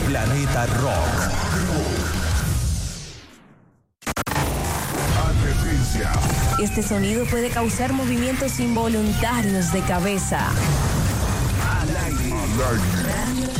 Planeta Rock. Advertencia. Este sonido puede causar movimientos involuntarios de cabeza. Al aire.